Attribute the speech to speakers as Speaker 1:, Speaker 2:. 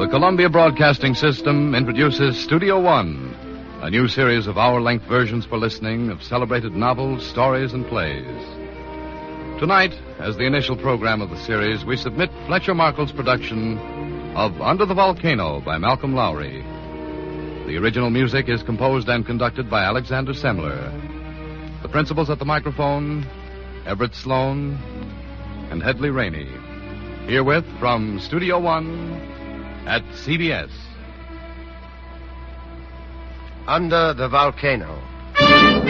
Speaker 1: The Columbia Broadcasting System introduces Studio One, a new series of hour-length versions for listening of celebrated novels, stories, and plays. Tonight, as the initial program of the series, we submit Fletcher Markle's production of Under the Volcano by Malcolm Lowry. The original music is composed and conducted by Alexander Semler. The principals at the microphone, Everett Sloan and Hedley Rainey. Herewith from Studio One at CBS.
Speaker 2: Under the Volcano.